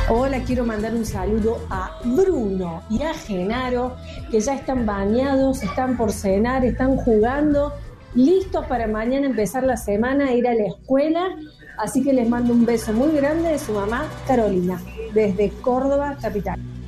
Hola, quiero mandar un saludo a Bruno y a Genaro, que ya están bañados, están por cenar, están jugando, listos para mañana empezar la semana, ir a la escuela. Así que les mando un beso muy grande de su mamá Carolina, desde Córdoba, capital.